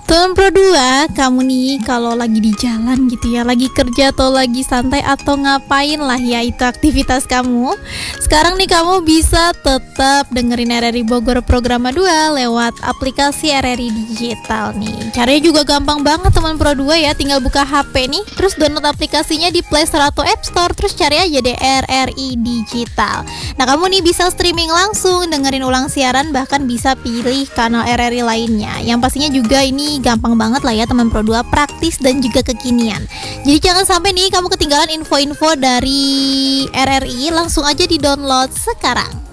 Teman Pro 2, kamu nih kalau lagi di jalan gitu ya, lagi kerja atau lagi santai atau ngapain lah ya itu aktivitas kamu. Sekarang nih kamu bisa tetap dengerin RRI Bogor Programa 2 lewat aplikasi RRI Digital nih. Caranya juga gampang banget teman Pro 2 ya, tinggal buka HP nih, terus download aplikasinya di Play Store atau App Store, terus cari aja deh RRI Digital. Nah kamu nih bisa streaming langsung, dengerin ulang siaran, bahkan bisa pilih kanal RRI lainnya. Yang pastinya juga ini gampang banget lah ya teman Pro 2, praktis dan juga kekinian. Jadi jangan sampai nih kamu ketinggalan info-info dari RRI, langsung aja di download sekarang.